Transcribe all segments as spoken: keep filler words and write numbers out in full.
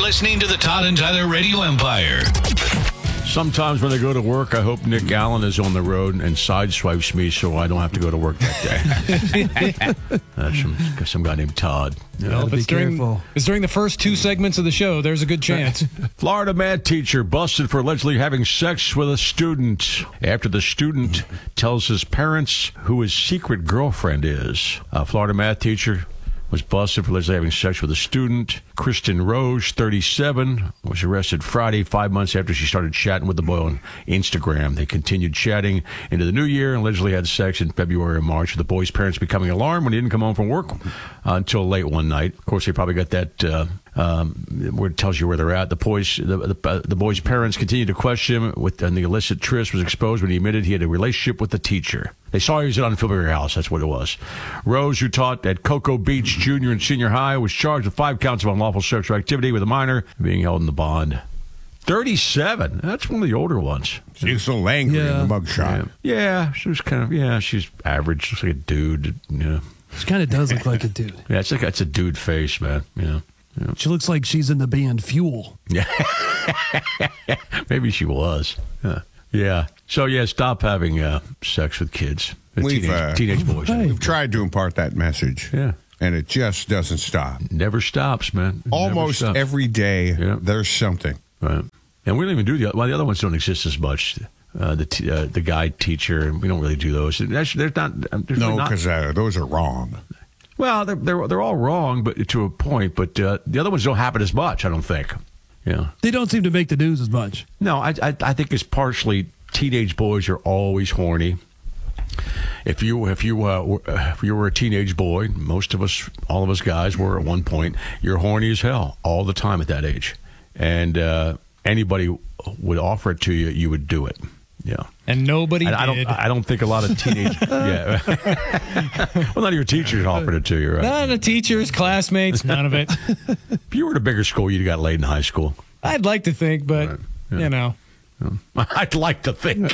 listening to the Todd and Tyler Radio Empire. Sometimes when I go to work, I hope Nick Allen is on the road and sideswipes me so I don't have to go to work that day. uh, some, some guy named Todd. Well, if it's during, if it's during the first two segments of the show, there's a good chance. Florida math teacher busted for allegedly having sex with a student after the student tells his parents who his secret girlfriend is. A Florida math teacher was busted for allegedly having sex with a student. Kristen Rose, thirty-seven, was arrested Friday, five months after she started chatting with the boy on Instagram. They continued chatting into the new year and allegedly had sex in February and March, with the boy's parents becoming alarmed when he didn't come home from work uh, until late one night. Of course, they probably got that uh, um, where it tells you where they're at. The boy's, the, the, uh, the boy's parents continued to question him, with, and the illicit tryst was exposed when he admitted he had a relationship with the teacher. They saw he was at an unfamiliar house. That's what it was. Rose, who taught at Cocoa Beach Junior and Senior High, was charged with five counts of unlawful sexual activity with a minor, being held in the bond. thirty-seven. That's one of the older ones. She's so angry Yeah. in the mugshot. Yeah. yeah, she was kind of, yeah, she's average. Looks like a dude. Yeah, She kind of does look like a dude. yeah it's like, it's a dude face, man. Yeah. yeah. She looks like she's in the band Fuel. Yeah. Maybe she was. Yeah. Yeah. So, yeah, stop having uh, sex with kids. Uh, We've, teenage, uh, teenage boys. We've tried to impart that message. Yeah. And it just doesn't stop. Never stops, man. It never Almost stops. every day, Yeah. there's something. Right. And we don't even do the well, the other ones don't exist as much. Uh, the t- uh, the guide teacher, we don't really do those. That's, there's not. There's No, not, because uh, those are wrong. well, they're, they're they're all wrong, but to a point. But uh, the other ones don't happen as much. I don't think. Yeah. They don't seem to make the news as much. No, I I, I think it's partially teenage boys are always horny. If you if you uh, were, if you were a teenage boy, most of us, all of us guys were at one point. You're horny as hell all the time at that age, and uh, anybody would offer it to you, you would do it. Yeah, And nobody I, I did. don't. I don't think a lot of teenage. yeah, well, none of your teachers offered it to you, right? None of the teachers, classmates, none of it. If you were at a bigger school, you'd got laid in high school. I'd like to think, but, Right. Yeah. you know. I'd like to think.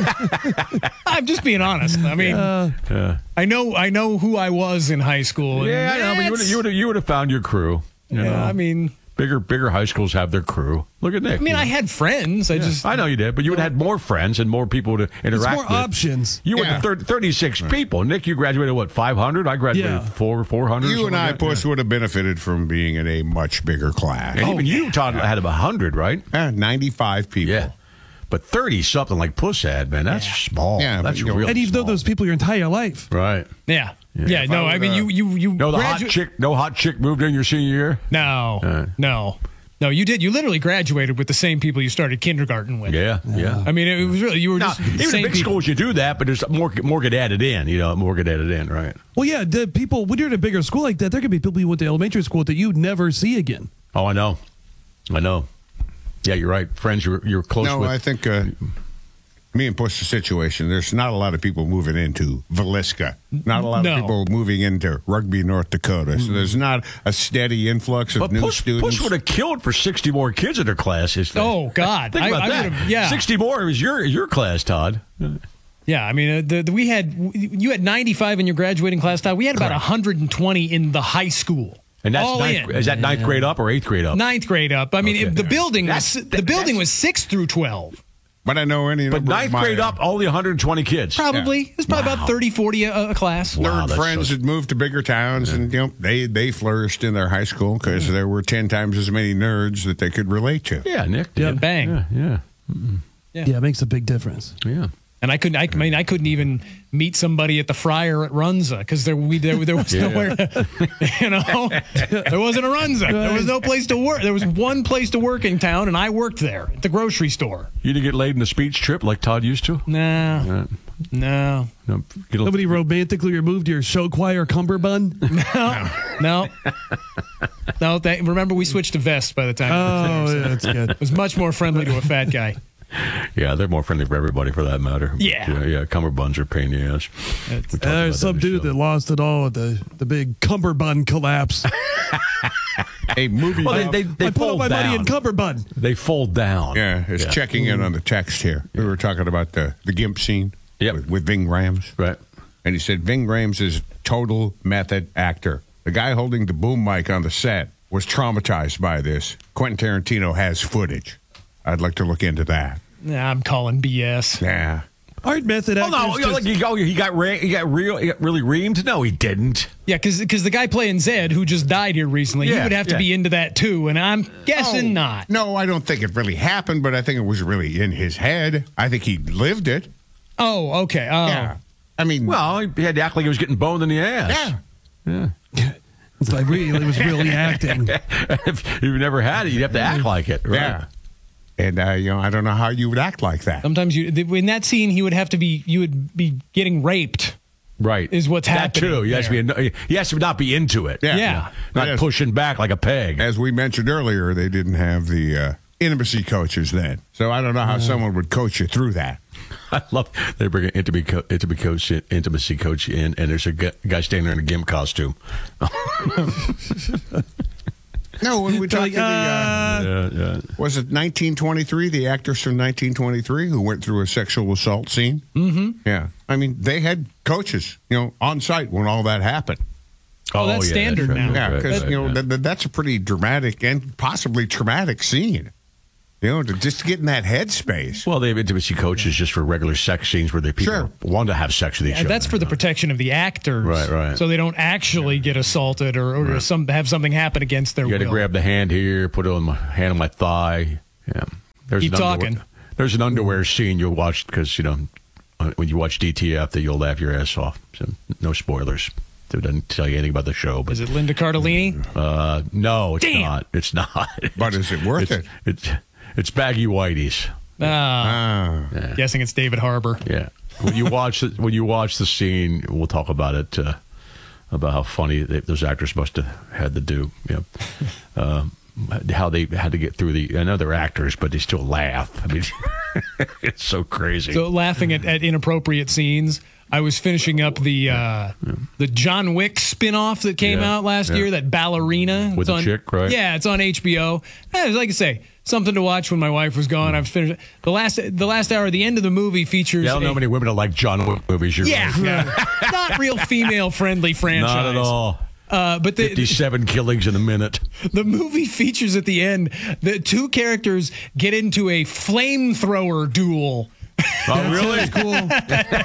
I'm just being honest. I mean, Yeah. I know I know who I was in high school. and Yeah, I know, but you would it's- you would you would have found your crew. You Yeah, know? I mean, bigger bigger high schools have their crew. Look at Nick. I mean, I had friends. I just I know you did, but you would have had more friends and more people to It's interact more with. options. You went Yeah. to thirty, thirty-six people. Nick, you graduated, what, five hundred? I graduated Yeah. four, four hundred. You and I, Puss, would have benefited from being in a much bigger class. And Oh, even you, Todd, had about one hundred, right? Eh, ninety-five people. Yeah. But thirty-something like Puss had, man, that's small. Yeah, that's but, you know, really And you've known small. those people your entire life. Right. yeah. Yeah, If no, I I would, mean, uh, you you you No, the hot gradu- chick, no hot chick moved in your senior year? No. Uh. No. No, you did. You literally graduated with the same people you started kindergarten with. Yeah, yeah. I mean, it was really, you were Now, just the even same in big people. schools, you do that, but there's more more get added in. You know, more get added in, right? Well, yeah, the people, when you're in a bigger school like that, there could be people you went to elementary school that you'd never see again. Oh, I know. I know. Yeah, you're right. Friends you're, you're close No, with. I think uh, me and Puss's situation, there's not a lot of people moving into Villisca. Not a lot No. of people moving into Rugby, North Dakota. So there's not a steady influx of But new Puss, students. Puss would have killed for sixty more kids in her class. Is Oh, God. Think I- about I that. would've- yeah. sixty more was your your class, Todd. Yeah, I mean, uh, the, the, we had you had ninety-five in your graduating class, Todd. We had about one hundred twenty in the high school. And that's all ninth, in. is that ninth grade up or eighth grade up? Ninth grade up. I mean, Okay. it- the building was That's- the building that's- was six through twelve. But I know any But number of ninth my grade up, only one hundred twenty kids. Probably. It's probably Wow. about thirty, forty a, a class. Wow, nerd that's friends so- had moved to bigger towns, and you know they they flourished in their high school because there were ten times as many nerds that they could relate to. Yeah, Nick. Yeah, did. bang. Yeah, yeah, Yeah. Yeah, it makes a big difference. yeah. And I couldn't. I, I mean, I couldn't even meet somebody at the Friar at Runza because there we there, there was Yeah. nowhere. To, you know, there wasn't a Runza. There was no place to work. There was one place to work in town, and I worked there at the grocery store. You didn't get laid in a speech trip like Todd used to? No, Uh, no, no, get a- Nobody romantically removed your show choir cummerbund? no, no. No, that, remember we switched to vests by the time. Oh, yeah, that's good. It was much more friendly to a fat guy. yeah, they're more friendly for everybody for that matter. Yeah. yeah, yeah. Cummerbunds are a pain in the ass. We talked about that There's some in the dude show. that lost it all at the, the big cummerbund collapse. A movie. Well, they, buff- they, they I put all fold my down. money in cummerbund. They fold down. yeah, is checking in on the text here. We were talking about the the Gimp scene Yep. with, with Ving Rhames. Right. And he said Ving Rhames is total method actor. The guy holding the boom mic on the set was traumatized by this. Quentin Tarantino has footage. I'd like to look into that. Nah, I'm calling B S. Yeah. Art method Oh actors. no! just- Like, he, oh, he got ra- he got real, he got really reamed. No, he didn't. Yeah, because the guy playing Zed, who just died here recently, he Yeah, would have to yeah. be into that too, and I'm guessing Oh, not. No, I don't think it really happened, but I think it was really in his head. I think he lived it. Oh, okay. Oh. Yeah. I mean, Well, he had to act like he was getting boned in the ass. yeah. It's like really, it was really acting. If you've never had it, you'd have to act like it. Right? Yeah. And, uh, you know, I don't know how you would act like that. Sometimes you in that scene, he would have to be. You would be getting raped. Right. Is what's that happening too. He has, to be, he has to not be into it. Yeah. Yeah. Not Yes. pushing back like a peg. As we mentioned earlier, they didn't have the uh, intimacy coaches then. So I don't know how someone would coach you through that. I love they bring an intimacy, co- intimacy coach, in, intimacy coach in, and there's a gu- guy standing there in a gimp costume. No, when we talked like, to the, uh, uh, Yeah, yeah. was it nineteen twenty-three, the actors from nineteen twenty-three who went through a sexual assault scene? Mm-hmm. Yeah. I mean, they had coaches, you know, on site when all that happened. Oh, that's standard right, now. right, Yeah, right, because, right, you know, yeah. th- th- that's a pretty dramatic and possibly traumatic scene. You know, to just get in that headspace. Well, they have intimacy coaches just for regular sex scenes where they people Sure. want to have sex with each And other. that's for the protection of the actors, Right, right. So they don't actually get assaulted or, or some have something happen against their You got to will. grab the hand here, put it on my hand on my thigh. Yeah. There's Keep an underwear- talking. There's an underwear scene you'll watch because you know uh, when you watch D T F that you'll laugh your ass off. So no spoilers. It doesn't tell you anything about the show. But Is it Linda Cardellini? uh, no, it's Damn. not. It's not. But is it worth it's, it? It's it's baggy whiteys. Ah, Ah. guessing it's David Harbour. Yeah. When you watch it, when you watch the scene, we'll talk about it. Uh, about how funny they, those actors must have had to do. You know, um, how they had to get through the. I know they're actors, but they still laugh. I mean, it's so crazy. So laughing at, at inappropriate scenes. I was finishing up the uh, the John Wick spinoff that came Yeah, out last yeah. year, that Ballerina. With It's the on, chick, right? Yeah, it's on H B O. Eh, like I say, something to watch when my wife was gone. I've finished the last the last hour. The end of the movie features. yeah, I don't know a- many women that like John Wick movies. You're yeah, right. not real female friendly franchise. Not at all. Uh, but the, Fifty-seven killings in a minute. the movie features at the end the two characters get into a flamethrower duel. Oh, really? Cool. And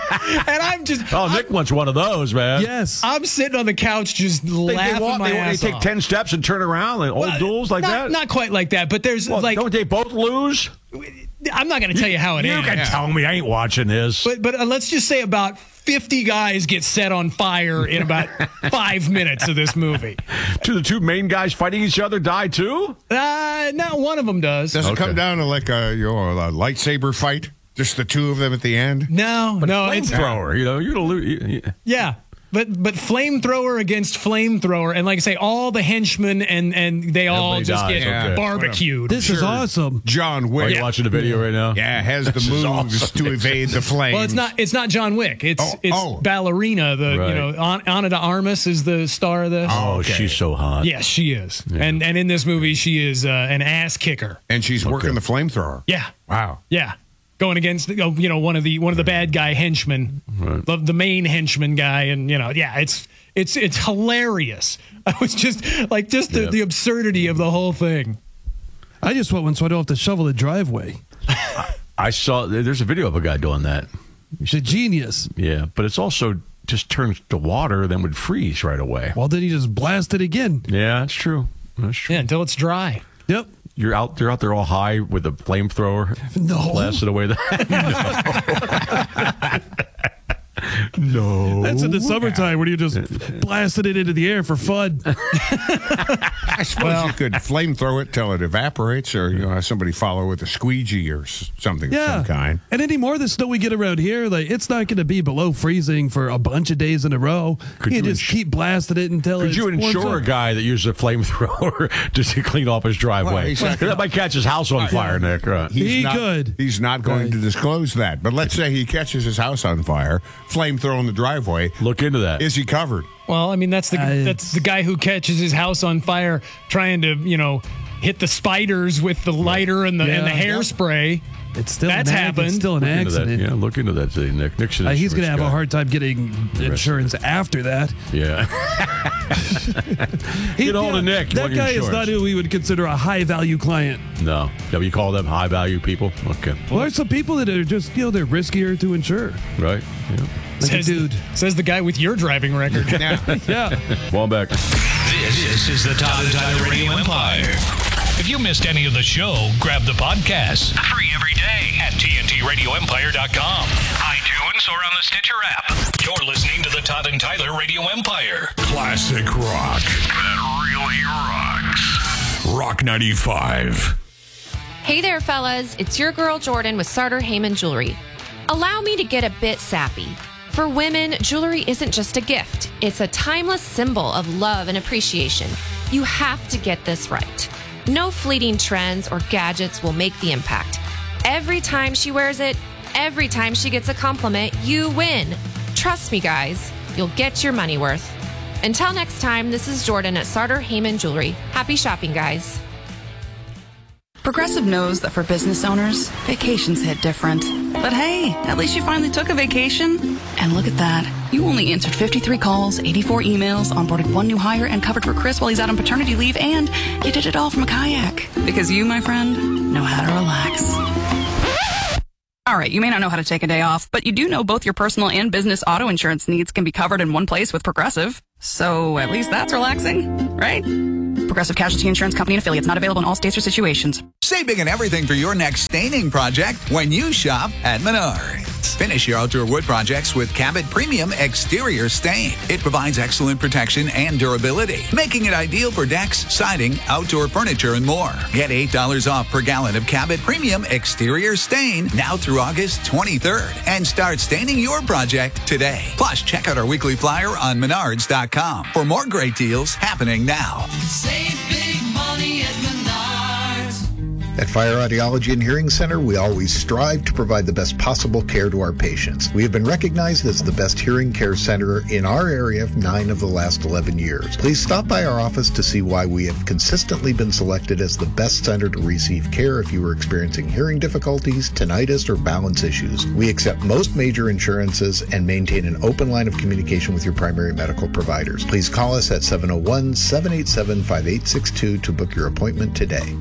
I'm just Oh, Nick wants one of those, man. Yes. I'm sitting on the couch just They, laughing they, walk, my they, they ass take off. ten steps and turn around, like old Well, duels like not, that. Not quite like that, but there's Well, like don't they both lose? I'm not going to tell you how it You ends. can tell me I ain't watching this. But but uh, let's just say about fifty guys get set on fire in about five minutes of this movie. Do the two main guys fighting each other die too? Uh, no, one of them does. Does it Okay. come down to like a, you know, a lightsaber fight? Just the two of them at the end? No, no, it's Flamethrower, you know, you're gonna lose. yeah. But but flamethrower against flamethrower, and like I say, all the henchmen and and they all Everybody just dies, get okay. barbecued. This is Sure. awesome. John Are Wick. you watching the video right now? Yeah, has the This is moves awesome. to evade the flames. Well, it's not. It's not John Wick. It's Oh, it's oh. Ballerina. The Right. you know An- Ana de Armas is the star of this. Oh, Okay. she's so hot. Yes, she is. And and in this movie, she is uh, an ass kicker. And she's working the flamethrower. Yeah, Wow. yeah. Going against you know one of the one of the bad guy henchmen, the, the main henchman guy, and you know yeah, it's it's it's hilarious. I was just like just the, Yeah. the absurdity of the whole thing. I just want one so I don't have to shovel the driveway. I saw. There's a video of a guy doing that. It's a genius. Yeah, but it's also just turns to water, then would freeze right away. Well, then he just blast it again. Yeah, that's true. That's true. Yeah, until it's dry. Yep. You're out. You're out there all high with a flamethrower, No. blasted away. The no. That's in the summertime when you just blasted it into the air for fun. I suppose you could flamethrow it till it evaporates, or you know, have somebody follow with a squeegee or s- something of Yeah. some kind. And any more of the snow we get around here, like it's not going to be below freezing for a bunch of days in a row. Could you you just ins- keep blasting it until Could it's you warms insure up. a guy that uses a flamethrower just to clean off his driveway? Well, he's not- that might catch his house on fire, Nick. Right. He's He not, could. He's not going Right. to disclose that. But let's say he catches his house on fire, flamethrower in the driveway. Look into that. Is he covered? Well, I mean that's the Uh, that's the guy who catches his house on fire trying to you know hit the spiders with the lighter and the and the Yeah. hairspray. It's still That's an ag- happened. It's still an Look into that. accident. Yeah, look into that. Today, Nick Nixon. Uh, is he's going to rich have guy. a hard time getting insurance after that. Yeah. He- Get hold of yeah, Nick. You That want your guy is insurance. not who we would consider a high value client. No. Yeah, you call them high value people? Okay. Well, there's some people that are just, you know, they're riskier to insure. Right. Yeah. Like a Says, dude. says the guy with your driving record. Yeah. Yeah. Well, back. This, this is the Todd and Tyler Radio Empire. If you missed any of the show, grab the podcast. Free every day at T N T radio empire dot com, iTunes, or on the Stitcher app. You're listening to the Todd and Tyler Radio Empire. Classic rock that really rocks. Rock ninety-five. Hey there, fellas. It's your girl Jordan with Sartor Heyman Jewelry. Allow me to get a bit sappy. For women, jewelry isn't just a gift. It's a timeless symbol of love and appreciation. You have to get this right. No fleeting trends or gadgets will make the impact. Every time she wears it, every time she gets a compliment, you win. Trust me, guys. You'll get your money worth. Until next time, this is Jordan at Sartor Heyman Jewelry. Happy shopping, guys. Progressive knows that for business owners, vacations hit different. But hey, at least you finally took a vacation. And look at that. You only answered fifty-three calls, eighty-four emails, onboarded one new hire, and covered for Chris while he's out on paternity leave, and you did it all from a kayak. Because you, my friend, know how to relax. All right, you may not know how to take a day off, but you do know both your personal and business auto insurance needs can be covered in one place with Progressive. So at least that's relaxing, right? Progressive Casualty Insurance Company and affiliates, not available in all states or situations. Save big on everything for your next staining project when you shop at Menards. Finish your outdoor wood projects with Cabot Premium Exterior Stain. It provides excellent protection and durability, making it ideal for decks, siding, outdoor furniture, and more. Get eight dollars off per gallon of Cabot Premium Exterior Stain now through August twenty-third and start staining your project today. Plus, check out our weekly flyer on menards dot com for more great deals happening now. Save big money at Menards. At Fire Audiology and Hearing Center, we always strive to provide the best possible care to our patients. We have been recognized as the best hearing care center in our area for nine of the last eleven years. Please stop by our office to see why we have consistently been selected as the best center to receive care if you are experiencing hearing difficulties, tinnitus, or balance issues. We accept most major insurances and maintain an open line of communication with your primary medical providers. Please call us at seven oh one, seven eight seven, five eight six two to book your appointment today.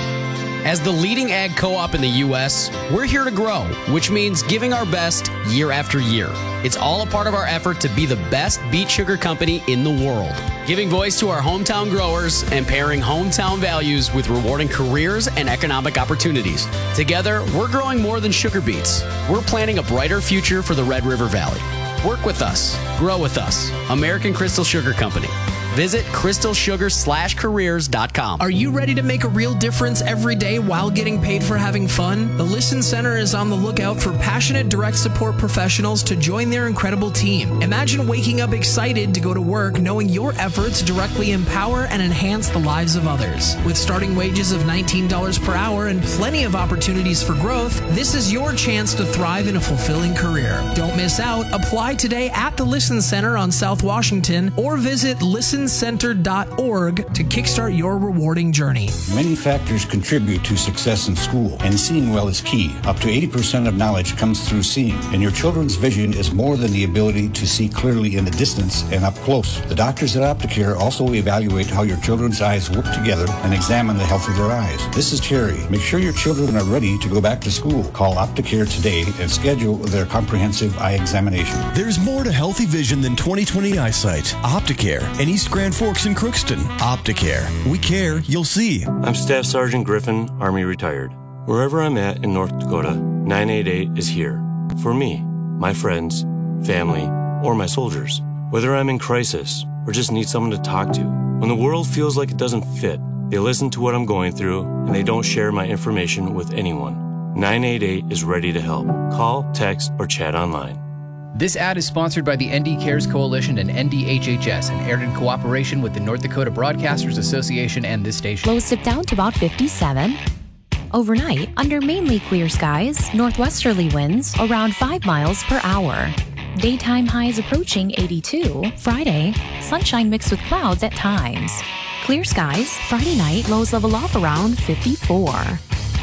As the leading ag co-op in the U S, we're here to grow, which means giving our best year after year. It's all a part of our effort to be the best beet sugar company in the world, giving voice to our hometown growers and pairing hometown values with rewarding careers and economic opportunities. Together, we're growing more than sugar beets. We're planning a brighter future for the Red River Valley. Work with us. Grow with us. American Crystal Sugar Company. Visit crystal sugar slash careers dot com. Are you ready to make a real difference every day while getting paid for having fun? The Listen Center is on the lookout for passionate direct support professionals to join their incredible team. Imagine waking up excited to go to work knowing your efforts directly empower and enhance the lives of others. With starting wages of nineteen dollars per hour and plenty of opportunities for growth, this is your chance to thrive in a fulfilling career. Don't miss out. Apply today at the Listen Center on South Washington or visit listen center dot org to kickstart your rewarding journey. Many factors contribute to success in school, and seeing well is key. Up to eighty percent of knowledge comes through seeing, and your children's vision is more than the ability to see clearly in the distance and up close. The doctors at Opticare also evaluate how your children's eyes work together and examine the health of their eyes. This is Terry. Make sure your children are ready to go back to school. Call Opticare today and schedule their comprehensive eye examination. There's more to healthy vision than twenty twenty eyesight. Opticare and East Grand Forks and Crookston. Opticare. We care, you'll see. I'm Staff Sergeant Griffin, Army retired. Wherever I'm at in North Dakota, nine eight eight is here. For me, my friends, family, or my soldiers. Whether I'm in crisis or just need someone to talk to. When the world feels like it doesn't fit, they listen to what I'm going through and they don't share my information with anyone. nine eight eight is ready to help. Call, text, or chat online. This ad is sponsored by the N D Cares Coalition and N D H H S and aired in cooperation with the North Dakota Broadcasters Association and this station. Lows dipped down to about fifty-seven. Overnight, under mainly clear skies, northwesterly winds around five miles per hour. Daytime highs approaching eighty-two. Friday, sunshine mixed with clouds at times. Clear skies, Friday night, lows level off around fifty-four.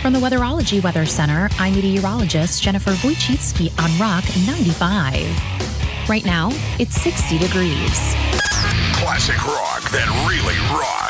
From the Weatherology Weather Center, I'm meteorologist Jennifer Wojcicki on Rock ninety-five. Right now, it's sixty degrees. Classic rock that really rocks.